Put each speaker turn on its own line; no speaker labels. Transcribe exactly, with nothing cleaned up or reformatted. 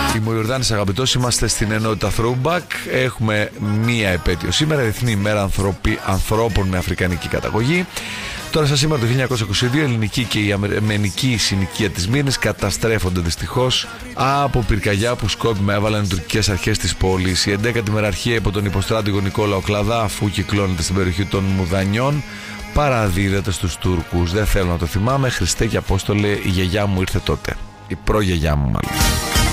Είμαι ο Ιορδάνης, αγαπητός, είμαστε στην ενότητα Throwback. Έχουμε μία επέτειο σήμερα, Διεθνή ημέρα ανθρωπι... ανθρώπων με αφρικανική καταγωγή. Τώρα σας σήμερα το χίλια εννιακόσια είκοσι δύο, η ελληνική και η αμερικανική συνοικία της Μύρνης καταστρέφονται δυστυχώς από πυρκαγιά που σκόπιμα έβαλαν οι τουρκικές αρχές της πόλης. Η εντέκατη μεραρχία υπό τον υποστράτηγο Νικόλαο Κλαδά, αφού κυκλώνεται στην περιοχή των Μουδανιών, παραδίδεται στους Τούρκους. Δεν θέλω να το θυμάμαι. Χριστέ και Απόστολε, η γιαγιά μου ήρθε τότε. Η προγιαγιά μου μάλλον.